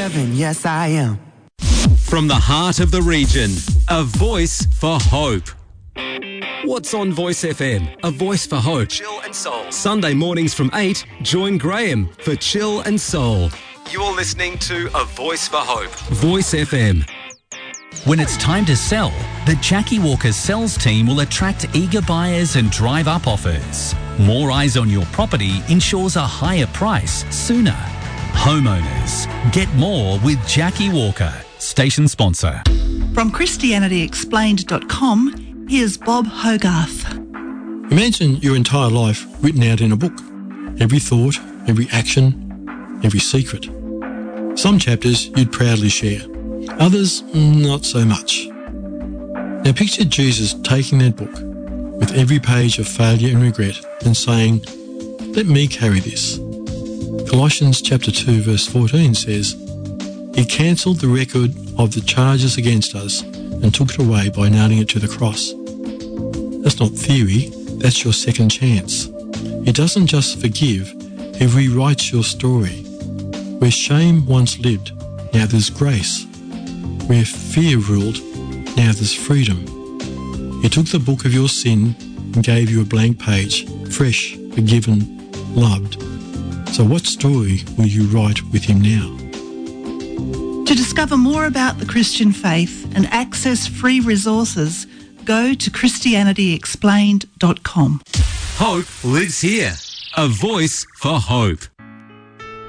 7, yes I am. From the heart of the region, a voice for hope. What's on Voice FM? A voice for hope. Chill and Soul. Sunday mornings from 8, join Graham for Chill and Soul. You're listening to A Voice for Hope. Voice FM. When it's time to sell, the Jackie Walker sales team will attract eager buyers and drive up offers. More eyes on your property ensures a higher price sooner. Homeowners, get more with Jackie Walker, station sponsor. From ChristianityExplained.com, here's Bob Hogarth. Imagine your entire life written out in a book. Every thought, every action, every secret. Some chapters you'd proudly share. Others, not so much. Now picture Jesus taking that book with every page of failure and regret and saying, let me carry this. Colossians chapter 2 verse 14 says, He cancelled the record of the charges against us and took it away by nailing it to the cross. That's not theory, that's your second chance. He doesn't just forgive, He rewrites your story. Where shame once lived, now there's grace. Where fear ruled, now there's freedom. He took the book of your sin and gave you a blank page, fresh, forgiven, loved. So what story will you write with Him now? To discover more about the Christian faith and access free resources, go to ChristianityExplained.com. Hope lives here. A voice for hope.